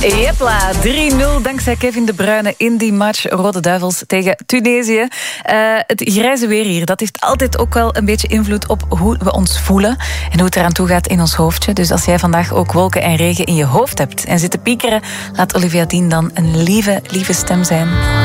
Jepla, 3-0 dankzij Kevin De Bruyne in die match Rode Duivels tegen Tunesië. Het grijze weer hier, dat heeft altijd ook wel een beetje invloed op hoe we ons voelen en hoe het eraan toe gaat in ons hoofdje. Dus als jij vandaag ook wolken en regen in je hoofd hebt en zit te piekeren, laat Olivia Dean dan een lieve stem zijn.